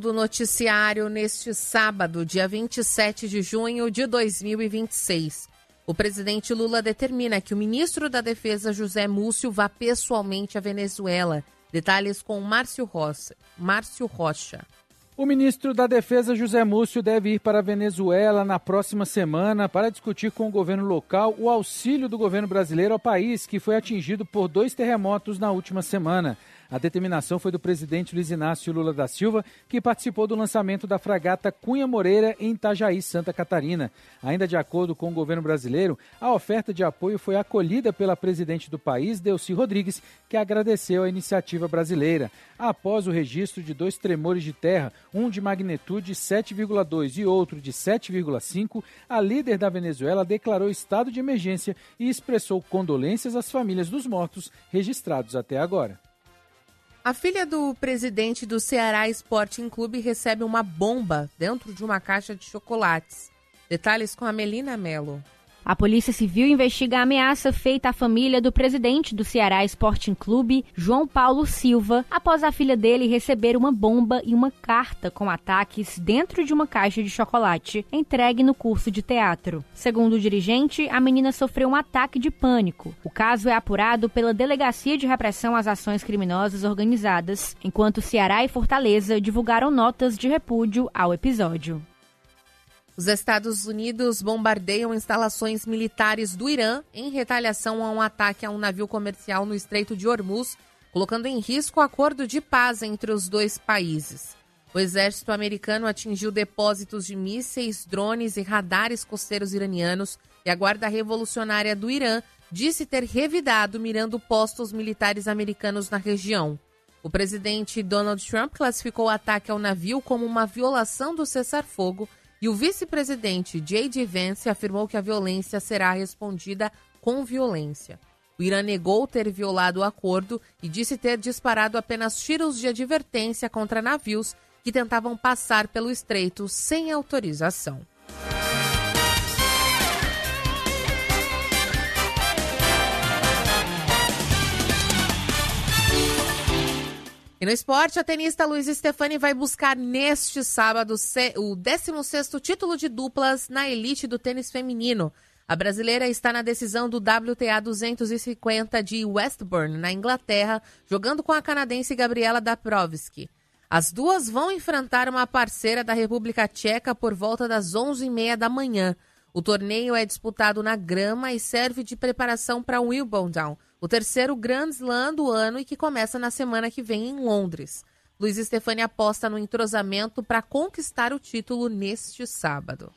Do noticiário neste sábado, dia 27 de junho de 2026. O presidente Lula determina que o ministro da Defesa, José Múcio, vá pessoalmente à Venezuela. Detalhes com Márcio Rocha. O ministro da Defesa, José Múcio, deve ir para a Venezuela na próxima semana para discutir com o governo local o auxílio do governo brasileiro ao país, que foi atingido por 2 terremotos na última semana. A determinação foi do presidente Luiz Inácio Lula da Silva, que participou do lançamento da fragata Cunha Moreira em Itajaí, Santa Catarina. Ainda de acordo com o governo brasileiro, a oferta de apoio foi acolhida pela presidente do país, Delcy Rodrigues, que agradeceu a iniciativa brasileira. Após o registro de 2 tremores de terra, um de magnitude 7,2 e outro de 7,5, a líder da Venezuela declarou estado de emergência e expressou condolências às famílias dos mortos registrados até agora. A filha do presidente do Ceará Sporting Clube recebe uma bomba dentro de uma caixa de chocolates. Detalhes com a Melina Mello. A Polícia Civil investiga a ameaça feita à família do presidente do Ceará Sporting Clube, João Paulo Silva, após a filha dele receber uma bomba e uma carta com ataques dentro de uma caixa de chocolate, entregue no curso de teatro. Segundo o dirigente, a menina sofreu um ataque de pânico. O caso é apurado pela Delegacia de Repressão às Ações Criminosas Organizadas, enquanto Ceará e Fortaleza divulgaram notas de repúdio ao episódio. Os Estados Unidos bombardeiam instalações militares do Irã em retaliação a um ataque a um navio comercial no Estreito de Hormuz, colocando em risco o acordo de paz entre os 2 países. O exército americano atingiu depósitos de mísseis, drones e radares costeiros iranianos e a Guarda Revolucionária do Irã disse ter revidado mirando postos militares americanos na região. O presidente Donald Trump classificou o ataque ao navio como uma violação do cessar-fogo e o vice-presidente J.D. Vance afirmou que a violência será respondida com violência. O Irã negou ter violado o acordo e disse ter disparado apenas tiros de advertência contra navios que tentavam passar pelo estreito sem autorização. E no esporte, a tenista Luiz Stefani vai buscar neste sábado o 16º título de duplas na elite do tênis feminino. A brasileira está na decisão do WTA 250 de Westbourne, na Inglaterra, jogando com a canadense Gabriela Dabrowski. As duas vão enfrentar uma parceira da República Tcheca por volta das 11h30 da manhã. O torneio é disputado na grama e serve de preparação para Wimbledon, o 3º Grand Slam do ano e que começa na semana que vem em Londres. Luiz Stefani aposta no entrosamento para conquistar o título neste sábado.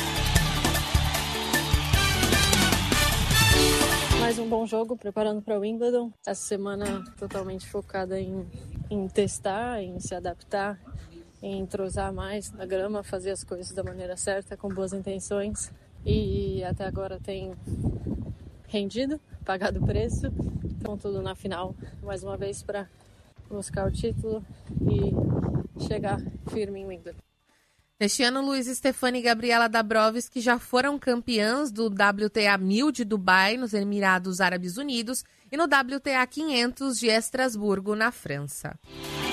Mais um bom jogo, preparando para o Wimbledon. Essa semana totalmente focada em testar, em se adaptar, em entrosar mais na grama, fazer as coisas da maneira certa, com boas intenções. E até agora tem rendido, pagado o preço. Então tudo na final, mais uma vez, para buscar o título e chegar firme em Wimbledon. Neste ano, Luiz Stefani e Gabriela Dabrowski já foram campeãs do WTA 1000 de Dubai, nos Emirados Árabes Unidos, e no WTA 500 de Estrasburgo, na França.